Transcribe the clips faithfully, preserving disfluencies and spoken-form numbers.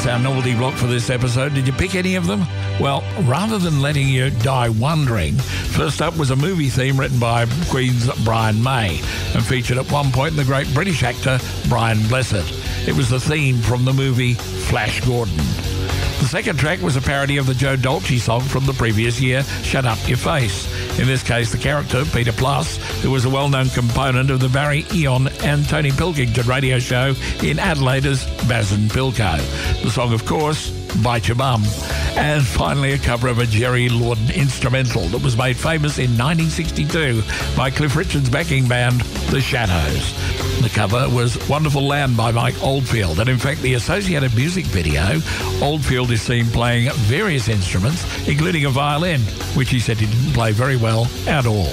That's our novelty block for this episode. Did you pick any of them? Well, rather than letting you die wondering, first up was a movie theme written by Queen's Brian May and featured at one point the great British actor Brian Blessed. It was the theme from the movie Flash Gordon. The second track was a parody of the Joe Dolce song from the previous year, Shut Up Your Face. In this case, the character, Peter Plus, who was a well-known component of the Barry Eon and Tony Pilkington radio show in Adelaide as Baz and Pilko. The song, of course, Bite Your Bum. And finally, a cover of a Jerry Lorden instrumental that was made famous in nineteen sixty-two by Cliff Richard's backing band, The Shadows. The cover was Wonderful Land by Mike Oldfield, and in fact the associated music video, Oldfield is seen playing various instruments, including a violin, which he said he didn't play very well at all.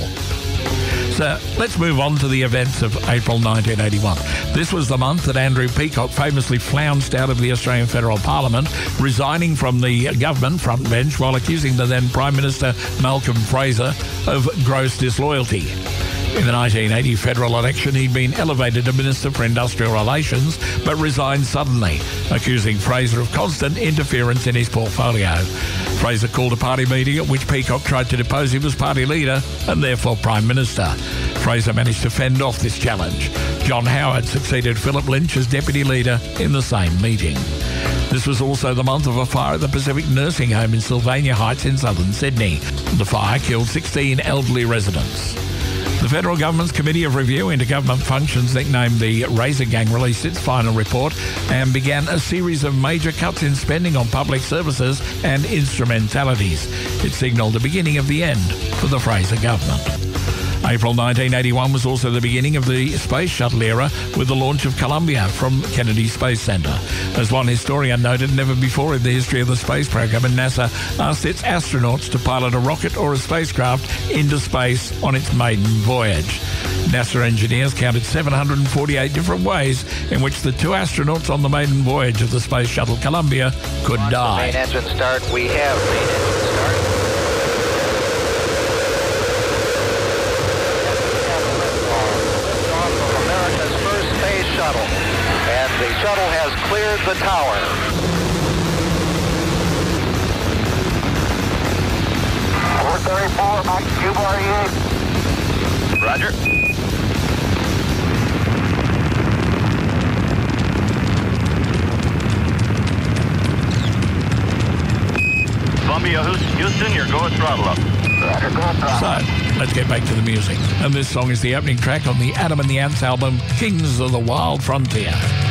So let's move on to the events of April nineteen eighty-one. This was the month that Andrew Peacock famously flounced out of the Australian Federal Parliament, resigning from the government front bench while accusing the then Prime Minister Malcolm Fraser of gross disloyalty. In the nineteen eighty federal election, he'd been elevated to Minister for Industrial Relations, but resigned suddenly, accusing Fraser of constant interference in his portfolio. Fraser called a party meeting at which Peacock tried to depose him as party leader and therefore Prime Minister. Fraser managed to fend off this challenge. John Howard succeeded Philip Lynch as deputy leader in the same meeting. This was also the month of a fire at the Pacific Nursing Home in Sylvania Heights in southern Sydney. The fire killed sixteen elderly residents. The federal government's Committee of Review into Government Functions, nicknamed the Razor Gang, released its final report and began a series of major cuts in spending on public services and instrumentalities. It signalled the beginning of the end for the Fraser government. April nineteen eighty-one was also the beginning of the Space Shuttle era with the launch of Columbia from Kennedy Space Center. As one historian noted, never before in the history of the space program, and NASA asked its astronauts to pilot a rocket or a spacecraft into space on its maiden voyage. NASA engineers counted seven hundred forty-eight different ways in which the two astronauts on the maiden voyage of the Space Shuttle Columbia could Launch die. The main engine start. We have main engine start. And the shuttle has cleared the tower. four thirty-four, Mike, Q bar E eight. Roger. Columbia, Houston, you're going throttle up. Roger, go throttle. So, let's get back to the music. And this song is the opening track on the Adam and the Ants album, Kings of the Wild Frontier.